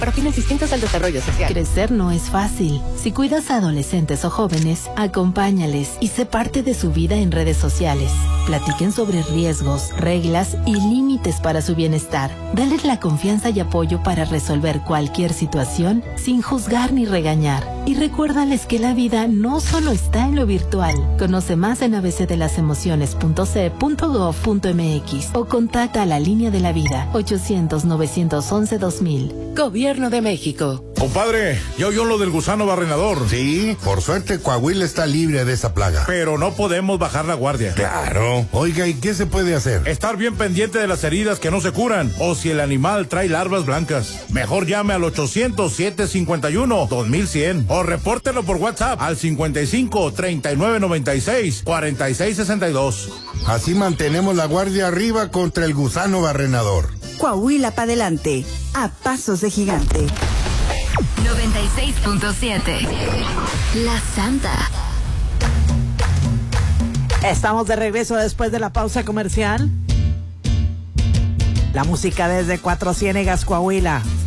para fines distintos al desarrollo social. Crecer no es fácil. Si cuidas a adolescentes o jóvenes, acompáñales y sé parte de su vida en redes sociales. Platiquen sobre riesgos, reglas y límites para su bienestar. Dales la confianza y apoyo para resolver cualquier situación sin juzgar ni regañar. Y recuérdales que la vida no solo está en lo virtual. Conoce más en abcdelasemociones.ce.gov.mx o contacta a la línea de la vida 800-911-2000. Gobierno de México. Compadre, ¿ya oyó lo del gusano barrenador? Sí, por suerte Coahuila está libre de esa plaga. Pero no podemos bajar la guardia. Claro. Oiga, ¿y qué se puede hacer? Estar bien pendiente de las heridas que no se curan o si el animal trae larvas blancas. Mejor llame al 800-751-2100 o repórtelo por WhatsApp al 55-3996-4662. Así mantenemos la guardia arriba contra el gusano barrenador. Coahuila para adelante, a pasos de gigante. 96.7 La Santa. Estamos de regreso después de la pausa comercial. La música desde Cuatro Ciénegas, Coahuila.